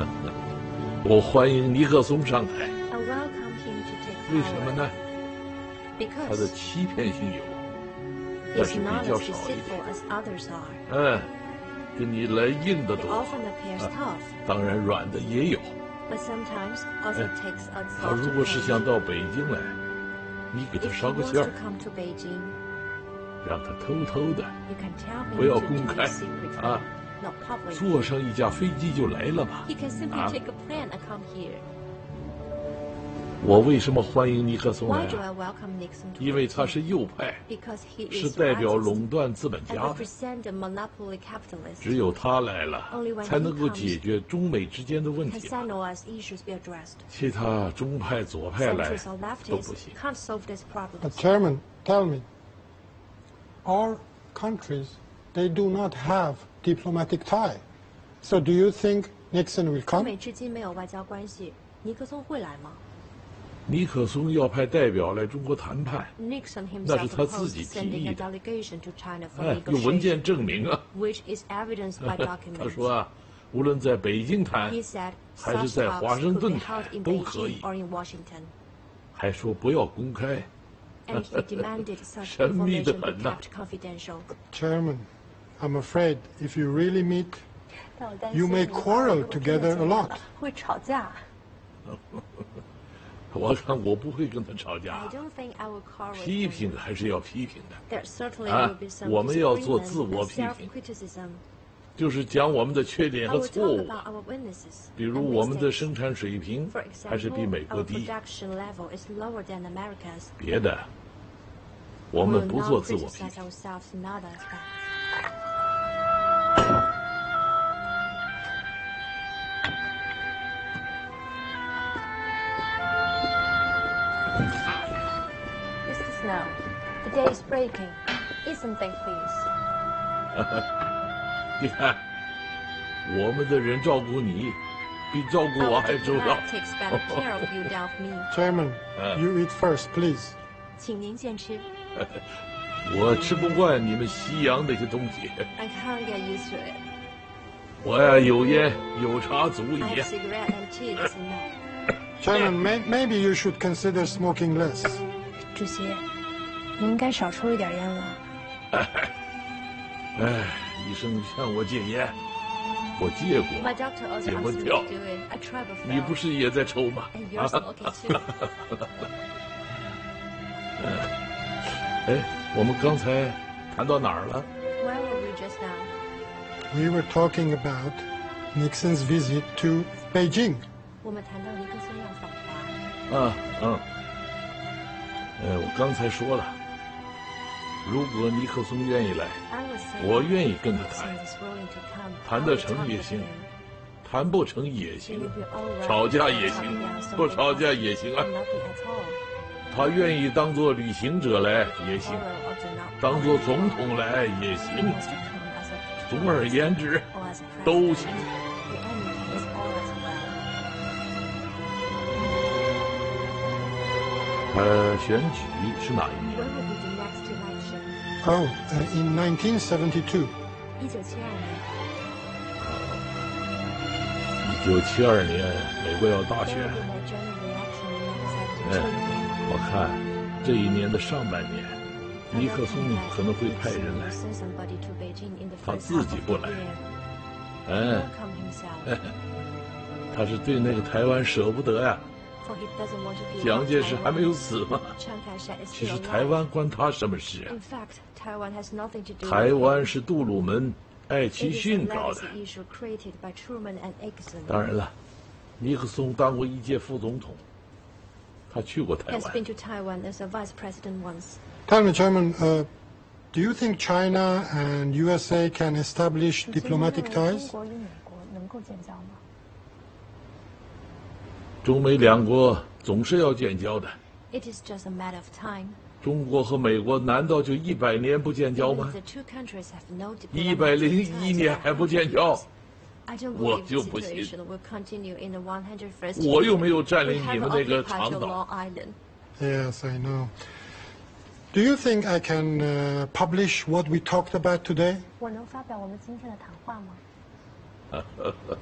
我欢迎尼克松上台。 I welcome him to take 为什么 power 呢？他的 because 欺骗性有，但 he's 是 not 比较 as 少一 deceitful 点。 as others are. 跟你来硬的 He 多， often appears tough, 当然软的也有。 but sometimes also takes a 他 soft 如果是 approach. 想到北京来，你给他 If he 捎个 wants 信 to 儿， come to Beijing, 让他偷偷的 you can tell 不 him 要 to 公 do 开 it secretly, 啊， not publicly. 坐上一架飞机就来了嘛。 He can simply 啊， take a plane and come here. 我为什么欢迎尼克松来 Why do I 啊？ welcome Nixon to 因为他 Beijing? 是右派， Because he 是 is 代表 rightist 垄断资本 and 家的。 represent the monopoly capitalist. 只有他来了 Only when， 才能够 he comes 解决中美之间的问 Can 题。 Sinoa's issues be addressed? 其他中派、左派来 Centrists or 都不 leftists 行。 can't solve these problems. Chairman, tell me, our countries, they do not have diplomatic tie. So do you think Nixon will 中 come? 美至今没有外交关系，尼克松会来吗尼克松要派代表来中国谈判， ？Nixon 那是 himself 他自 opposed 己提 sending 议 a 的。 delegation to China for 有文件 negotiation, 证明啊。 which is evidenced by 他 documents. 说啊，无论在北京谈 He said 还是 such 在 talks 华盛 could be 顿 held 谈 in 都可以 Beijing，or in Washington, 还说不要公开。 and he demanded such 神秘得 information be 很呐。 kept confidential. Chairman, I'm afraid if you really meet, 但我担心 you may 你们 quarrel 如果真的 together a 见面 lot. 了会吵架。 我看我不会跟他吵 I 架， don't think I will quarrel with 批 him. 评还是要批评的， There certainly 啊 will be some 我们要做 disagreement 自我 and 批评。 self-criticism. 就是讲我们的缺点 I 和 will 错 talk 误， about our weaknesses 比如 and 我们的 mistakes. 生产水平 For 还是比 example, 美国 our 低， production level is lower than America's. 别的我 We 们 will 不 not 做自我批 criticize 评。 ourselves in other aspects. Mr. Snow, the day is breaking. Eat something, please. 你看，我们的人照顾你，比照顾我 Our 还重要。 diplomat takes better care of you than of me. Chairman, you eat first, please. 请您先吃。 我吃不惯你们西洋那些东西， I can't get used to it. 我呀有烟有茶足 I 矣 have。cigarette and tea is enough. Chairman, maybe you should consider smoking less. 主席，你应该少抽一点烟了。 哎，医生劝我戒烟，我戒 My 过， doctor also 戒 asked 闷 me 跳 to。do it. I tried before. 你不是也在抽吗？ And you're smoking too. 哎，我们刚才谈到哪儿了？ Where were we just now? We were talking about Nixon's visit to Beijing. 我们谈到尼克松要访华。 我刚才说了，如果尼克松愿意来， I was saying 我愿意跟他 Nixon 谈， is willing to come. 谈得成也行，谈不成也 It 行 will，be all right. 吵架也行 Nothing， 不吵架也行啊。 Nothing at all. 他愿意当做旅行者来也行， Quarrel or do not 当做总统来也 He 行， wants to come as a 总而言之 or as a 都 president. 行。 In any case, all is well. 选举是哪一年？ When will be the next election? Oh, in 1972. 1972年。 1972年，美国要大 There 选 will。be a general election in 哎 1972. 我看这一年的上半年，尼克松可能会派人来。 Send somebody to Beijing in the 他 first 自 half 己 of 不 the 来 year. 哎， Welcome himself, 他是对那个台湾舍不得呀。 for he doesn't want to be 蒋 like 介石还没有 Taiwan. 死嘛， Chiang Kai-shek is 其实 still 台 alive. 湾关他什么事啊？ In fact, Taiwan has nothing to do 台 with 湾 it. 是杜鲁门、艾 It 奇 is a 逊搞的。 legacy issue created by Truman and Nixon. 当然了，尼克松当过一届副总统，他去过 He 台 has 湾 been。to Taiwan as a vice president once. Tell me, Chairman, do you think China and USA can establish diplomatic 中 ties? 国与美国能够建交吗？ 中美两国总是要建交的。 It is just a matter of time. 中国和美国难道就100年不建交 Even 吗 if？the two countries have no diplomatic 101 ties 年还不建交， I don't 我 believe 就 the 不信。 situation will continue in the 101st 我 year. 又没有占 We 领 have 你们那个 occupied 长 your 岛 Long。Island. Yes, I know. Do you think I can publish what we talked about today? 我能发表我们今天的谈话吗？